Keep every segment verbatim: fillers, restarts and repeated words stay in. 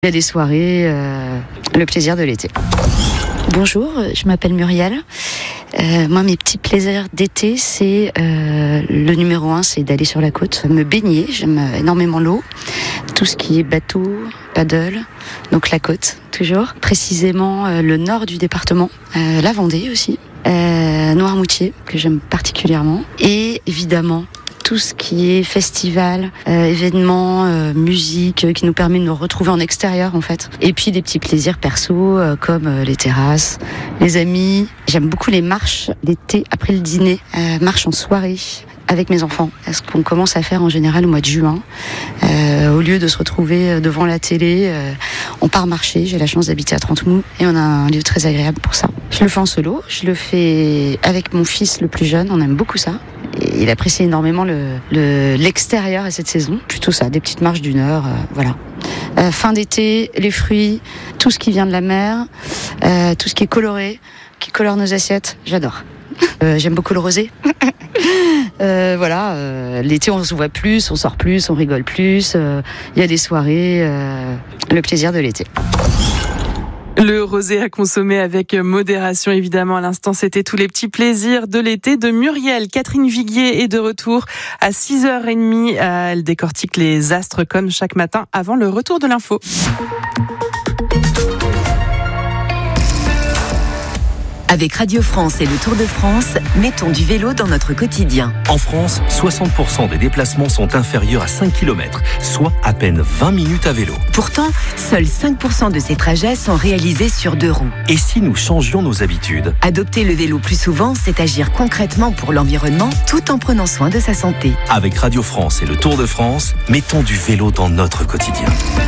Il y a des soirées, euh, le plaisir de l'été. Bonjour, je m'appelle Muriel. Euh, moi, mes petits plaisirs d'été, c'est euh, le numéro un, c'est d'aller sur la côte, me baigner. J'aime énormément l'eau, tout ce qui est bateau, paddle, donc la côte toujours. Précisément euh, le nord du département, euh, la Vendée aussi, euh, Noirmoutier que j'aime particulièrement, et évidemment tout ce qui est festival, euh, événements, euh, musique, euh, qui nous permet de nous retrouver en extérieur en fait. Et puis des petits plaisirs perso euh, comme euh, les terrasses, les amis. J'aime beaucoup les marches l'été après le dîner, euh, marches en soirée avec mes enfants. Ce qu'on commence à faire en général au mois de juin. Euh, au lieu de se retrouver devant la télé, euh, on part marcher. J'ai la chance d'habiter à Trentemoux et on a un lieu très agréable pour ça. Je le fais en solo, je le fais avec mon fils le plus jeune, on aime beaucoup ça. Et il apprécie énormément le, le, l'extérieur à cette saison. Plutôt ça, des petites marches d'une heure, euh, voilà. Euh, fin d'été, les fruits, tout ce qui vient de la mer, euh, tout ce qui est coloré, qui colore nos assiettes, j'adore. Euh, j'aime beaucoup le rosé. euh, voilà, euh, l'été on se voit plus, on sort plus, on rigole plus. Il euh, y a des soirées, euh, le plaisir de l'été. Le rosé à consommer avec modération, évidemment. À l'instant, c'était tous les petits plaisirs de l'été de Muriel. Catherine Viguier est de retour à six heures trente. Elle décortique les astres comme chaque matin avant le retour de l'info. Avec Radio France et le Tour de France, mettons du vélo dans notre quotidien. En France, soixante pour cent des déplacements sont inférieurs à cinq kilomètres, soit à peine vingt minutes à vélo. Pourtant, seuls cinq pour cent de ces trajets sont réalisés sur deux roues. Et si nous changions nos habitudes ? Adopter le vélo plus souvent, c'est agir concrètement pour l'environnement tout en prenant soin de sa santé. Avec Radio France et le Tour de France, mettons du vélo dans notre quotidien.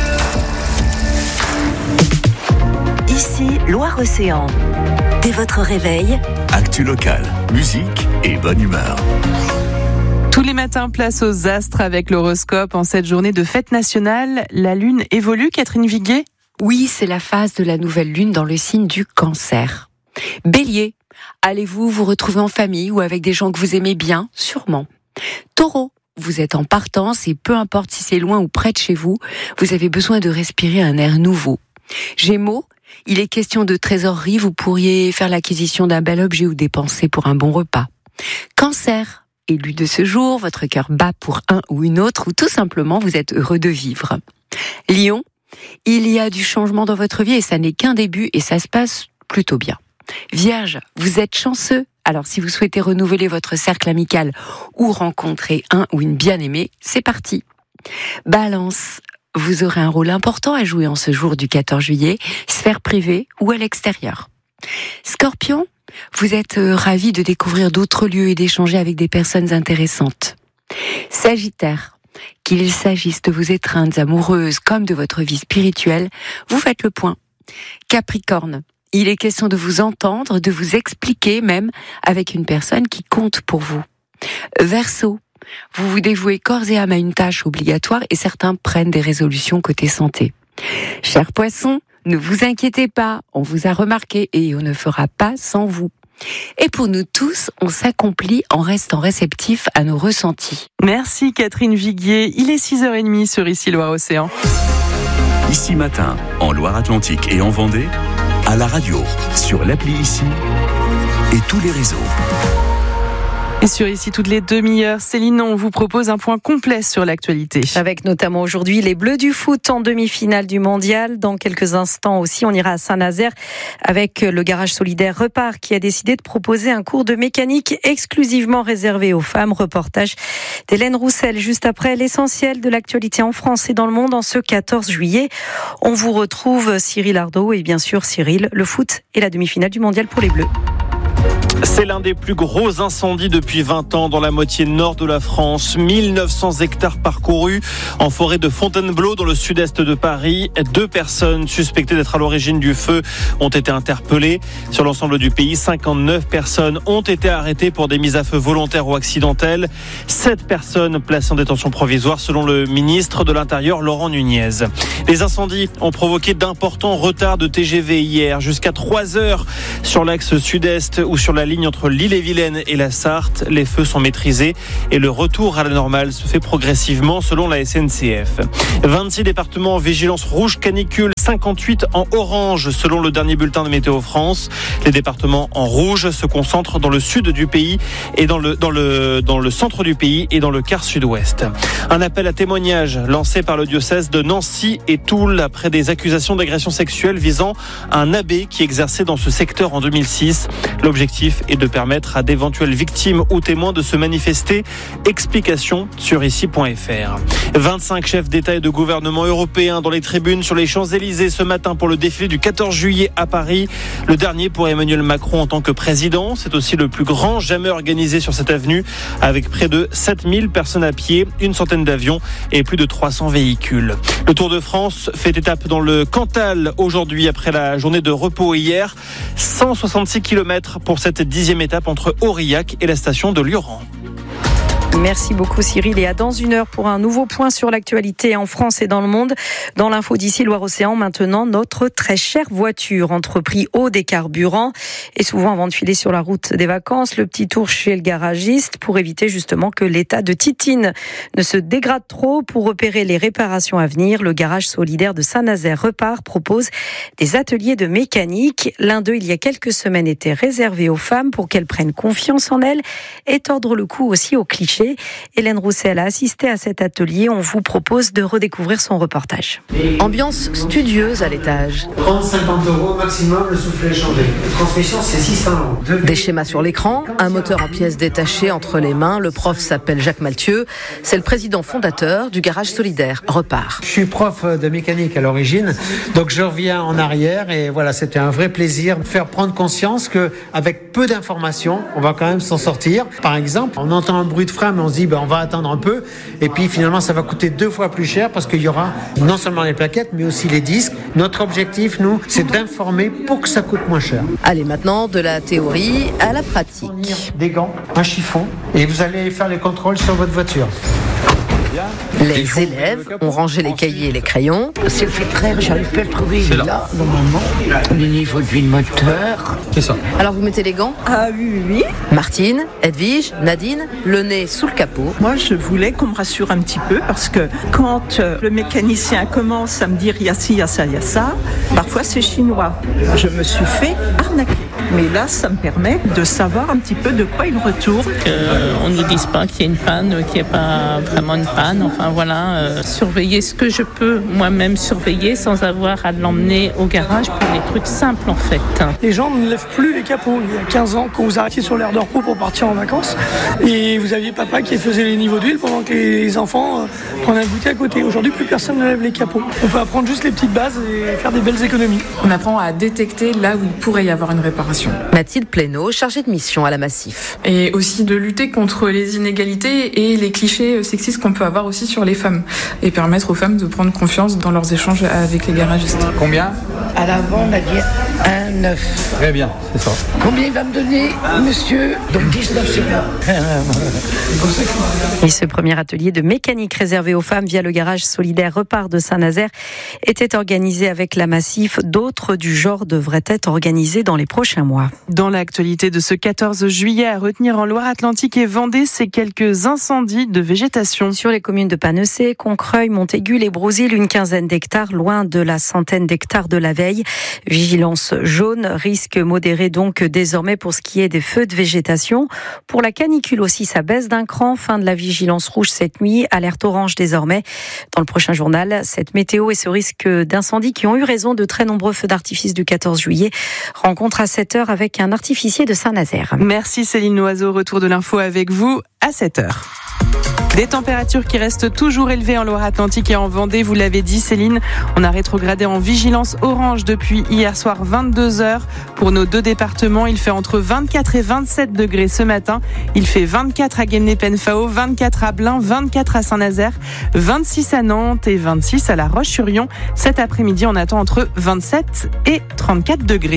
Ici, Loire-Océan. Dès votre réveil, actu locale, musique et bonne humeur. Tous les matins, place aux astres avec l'horoscope. En cette journée de fête nationale, la lune évolue, Catherine Viguier ? Oui, c'est la phase de la nouvelle lune dans le signe du Cancer. Bélier, allez-vous vous retrouver en famille ou avec des gens que vous aimez bien ? Sûrement. Taureau, vous êtes en partance et peu importe si c'est loin ou près de chez vous, vous avez besoin de respirer un air nouveau. Gémeaux, il est question de trésorerie, vous pourriez faire l'acquisition d'un bel objet ou dépenser pour un bon repas. Cancer, élu de ce jour, votre cœur bat pour un ou une autre, ou tout simplement vous êtes heureux de vivre. Lion, il y a du changement dans votre vie et ça n'est qu'un début et ça se passe plutôt bien. Vierge, vous êtes chanceux, alors si vous souhaitez renouveler votre cercle amical ou rencontrer un ou une bien-aimée, c'est parti. Balance, vous aurez un rôle important à jouer en ce jour du quatorze juillet, sphère privée ou à l'extérieur. Scorpion, vous êtes ravi de découvrir d'autres lieux et d'échanger avec des personnes intéressantes. Sagittaire, qu'il s'agisse de vos étreintes amoureuses comme de votre vie spirituelle, vous faites le point. Capricorne, il est question de vous entendre, de vous expliquer même avec une personne qui compte pour vous. Verseau, vous vous dévouez corps et âme à une tâche obligatoire et certains prennent des résolutions côté santé. Chers poissons, ne vous inquiétez pas, on vous a remarqué et on ne fera pas sans vous. Et pour nous tous, on s'accomplit en restant réceptif à nos ressentis. Merci Catherine Viguier, il est six heures trente sur Ici Loire-Océan. Ici matin, en Loire-Atlantique et en Vendée, à la radio, sur l'appli Ici et tous les réseaux. Et sur Ici toutes les demi-heures, Céline, on vous propose un point complet sur l'actualité. Avec notamment aujourd'hui les Bleus du foot en demi-finale du mondial. Dans quelques instants aussi, on ira à Saint-Nazaire avec le garage solidaire Repart qui a décidé de proposer un cours de mécanique exclusivement réservé aux femmes. Reportage d'Hélène Roussel juste après l'essentiel de l'actualité en France et dans le monde en ce quatorze juillet. On vous retrouve Cyril Ardo et bien sûr Cyril, le foot et la demi-finale du mondial pour les Bleus. C'est l'un des plus gros incendies depuis vingt ans dans la moitié nord de la France. mille neuf cents hectares parcourus en forêt de Fontainebleau dans le sud-est de Paris. Deux personnes suspectées d'être à l'origine du feu ont été interpellées. Sur l'ensemble du pays, cinquante-neuf personnes ont été arrêtées pour des mises à feu volontaires ou accidentelles. Sept personnes placées en détention provisoire selon le ministre de l'Intérieur Laurent Nunez. Les incendies ont provoqué d'importants retards de T G V hier, jusqu'à trois heures sur l'axe sud-est ou sur la la ligne entre l'Ille-et-Vilaine et la Sarthe. Les feux sont maîtrisés et le retour à la normale se fait progressivement selon la S N C F. vingt-six départements en vigilance rouge canicule, cinquante-huit en orange selon le dernier bulletin de Météo France. Les départements en rouge se concentrent dans le sud du pays et dans le, dans le, dans le centre du pays et dans le quart sud-ouest. Un appel à témoignage lancé par le diocèse de Nancy et Toul après des accusations d'agression sexuelle visant un abbé qui exerçait dans ce secteur en deux mille six. L'objectif est de permettre à d'éventuelles victimes ou témoins de se manifester. Explication sur ici point f r. vingt-cinq chefs d'État et de gouvernement européens dans les tribunes sur les Champs-Élysées ce matin pour le défilé du quatorze juillet à Paris. Le dernier pour Emmanuel Macron en tant que président. C'est aussi le plus grand jamais organisé sur cette avenue avec près de sept mille personnes à pied, une centaine d'avions et plus de trois cents véhicules. Le Tour de France fait étape dans le Cantal aujourd'hui après la journée de repos hier. cent soixante-six kilomètres pour cette dixième étape entre Aurillac et la station de Lioran. Merci beaucoup Cyril et à dans une heure pour un nouveau point sur l'actualité en France et dans le monde. Dans l'info d'ici Loire-Océan, maintenant notre très chère voiture. Entre prix haut des carburants et souvent avant de filer sur la route des vacances, le petit tour chez le garagiste pour éviter justement que l'état de Titine ne se dégrade trop. Pour repérer les réparations à venir, le garage solidaire de Saint-Nazaire Repart propose des ateliers de mécanique. L'un d'eux, il y a quelques semaines, était réservé aux femmes pour qu'elles prennent confiance en elles et tordre le cou aussi aux clichés. Hélène Roussel a assisté à cet atelier. On vous propose de redécouvrir son reportage. Ambiance studieuse à l'étage. trente à cinquante euros maximum, le soufflet changé. La transmission, c'est six cents euros. Des schémas sur l'écran, un moteur en pièces détachées entre les mains. Le prof s'appelle Jacques Malthieu. C'est le président fondateur du garage solidaire Repart. Je suis prof de mécanique à l'origine, donc je reviens en arrière et voilà, c'était un vrai plaisir de faire prendre conscience qu'avec peu d'informations, on va quand même s'en sortir. Par exemple, on entend un bruit de frein, mais on se dit ben, on va attendre un peu et puis finalement ça va coûter deux fois plus cher parce qu'il y aura non seulement les plaquettes mais aussi les disques. Notre objectif, nous, c'est d'informer pour que ça coûte moins cher. Allez, maintenant de la théorie à la pratique. Des gants, un chiffon et vous allez faire les contrôles sur votre voiture. Les élèves ont rangé les cahiers et les crayons. C'est le filtreur, j'arrive pas à le trouver. Il est là, là normalement. Le niveau d'huile moteur. C'est ça. Alors vous mettez les gants ? Ah oui, oui, oui. Martine, Edwige, Nadine, le nez sous le capot. Moi, je voulais qu'on me rassure un petit peu parce que quand le mécanicien commence à me dire il y a ci, il y a ça, il y a ça, parfois c'est chinois. Je me suis fait arnaquer. Mais là, ça me permet de savoir un petit peu de quoi il retourne. Qu'on ne nous dise pas qu'il y a une panne, qu'il n'y a pas vraiment une panne. Enfin voilà, euh, surveiller ce que je peux moi-même surveiller sans avoir à l'emmener au garage pour les trucs simples en fait. Les gens ne lèvent plus les capots. Il y a quinze ans, quand vous arrêtiez sur l'aire de repos pour partir en vacances, et vous aviez papa qui faisait les niveaux d'huile pendant que les enfants euh, prenaient un goûter à côté. Aujourd'hui, plus personne ne lève les capots. On peut apprendre juste les petites bases et faire des belles économies. On apprend à détecter là où il pourrait y avoir une réparation. Mathilde Plénaud, chargée de mission à la Massif. Et aussi de lutter contre les inégalités et les clichés sexistes qu'on peut avoir aussi sur les femmes. Et permettre aux femmes de prendre confiance dans leurs échanges avec les garagistes. Combien ? À l'avant, on a dit un neuf. Très bien, c'est ça. Combien il va me donner, monsieur ? Donc dix-neuf, c'est bien. Et ce premier atelier de mécanique réservé aux femmes via le garage solidaire Repart de Saint-Nazaire était organisé avec la Massif. D'autres du genre devraient être organisés dans les prochains mois. Dans l'actualité de ce quatorze juillet, à retenir en Loire-Atlantique et Vendée, c'est quelques incendies de végétation. Sur les communes de Panecé, Concreuil, Montaigu, les Brousilles, une quinzaine d'hectares, loin de la centaine d'hectares de la veille. Vigilance jaune, risque modéré donc désormais pour ce qui est des feux de végétation. Pour la canicule aussi, ça baisse d'un cran. Fin de la vigilance rouge cette nuit, alerte orange désormais. Dans le prochain journal, cette météo et ce risque d'incendie qui ont eu raison de très nombreux feux d'artifice du quatorze juillet. Rencontre à sept heures avec un artificier de Saint-Nazaire. Merci Céline Loiseau, retour de l'info avec vous à sept heures. Des températures qui restent toujours élevées en Loire-Atlantique et en Vendée, vous l'avez dit Céline, on a rétrogradé en vigilance orange depuis hier soir vingt-deux heures. Pour nos deux départements, il fait entre vingt-quatre et vingt-sept degrés ce matin. Il fait vingt-quatre à Guelnay-Penfao, vingt-quatre à Blain, vingt-quatre à Saint-Nazaire, vingt-six à Nantes et vingt-six à La Roche-sur-Yon. Cet après-midi, on attend entre vingt-sept et trente-quatre degrés.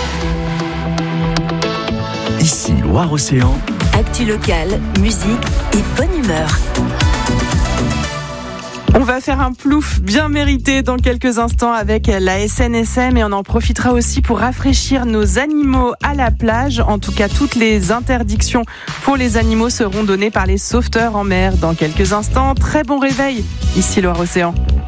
Ici Loire-Océan. Actu locale, musique et bonne humeur. On va faire un plouf bien mérité dans quelques instants avec la S N S M et on en profitera aussi pour rafraîchir nos animaux à la plage. En tout cas, toutes les interdictions pour les animaux seront données par les sauveteurs en mer dans quelques instants. Très bon réveil, ici Loire-Océan.